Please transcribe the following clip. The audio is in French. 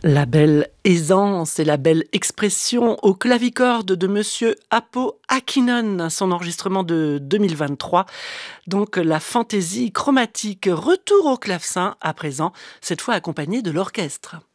La belle aisance et la belle expression au clavicorde de Monsieur Apo Akinen, son enregistrement de 2023. Donc la fantaisie chromatique, retour au clavecin à présent, cette fois accompagnée de l'orchestre.